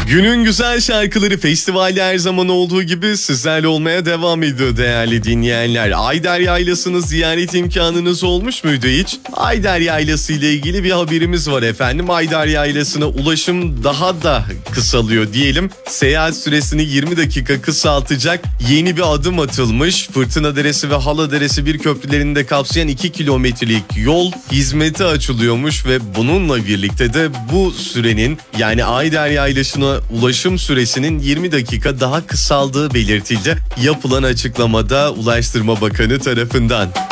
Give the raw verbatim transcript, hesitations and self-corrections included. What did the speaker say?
Günün güzel şarkıları festivalde her zaman olduğu gibi sizlerle olmaya devam ediyor değerli dinleyenler. Ayder Yaylası'nı ziyaret imkanınız olmuş muydu hiç? Ayder Yaylası ile ilgili bir haberimiz var efendim. Ayder Yaylası'na ulaşım daha da kısalıyor diyelim. Seyahat süresini yirmi dakika kısaltacak yeni bir adım atılmış. Fırtınaderesi ve Haladeresi bir köprülerini de kapsayan iki kilometrelik yol hizmeti açılıyormuş ve bununla birlikte de bu sürenin yani Ayder Yaylası'na ulaşım süresinin yirmi dakika daha kısaldığı belirtildi. Yapılan açıklamada Ulaştırma Bakanı tarafından.